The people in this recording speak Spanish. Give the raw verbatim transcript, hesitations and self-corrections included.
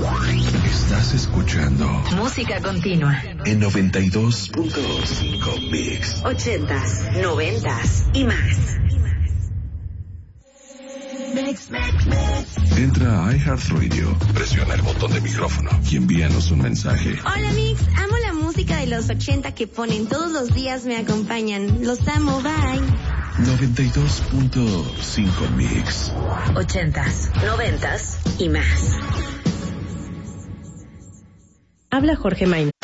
Estás escuchando Música Continua en noventa y dos punto cinco Mix. Ochentas, noventas y más. Mix, mix, mix. Entra a iHeartRadio, presiona el botón de micrófono y envíanos un mensaje. Hola Mix, amo la música de los ochenta que ponen todos los días, me acompañan. Los amo, bye. noventa y dos punto cinco Mix. Ochentas, noventas y más. Habla Jorge Main.